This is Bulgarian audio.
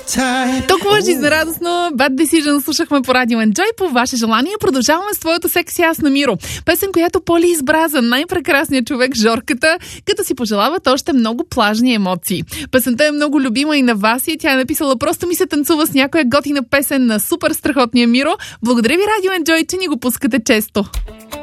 Толкова жизнерадостно Bad Decision слушахме по Радио Enjoy. По ваше желание продължаваме с твоето секси аз на Миро. Песен, която Поли избра за най-прекрасния човек Жорката, като си пожелават още много плажни емоции. Песента е много любима и на вас и тя е написала: просто ми се танцува с някоя готина песен на супер страхотния Миро. Благодаря ви, Радио Enjoy, че ни го пускате често.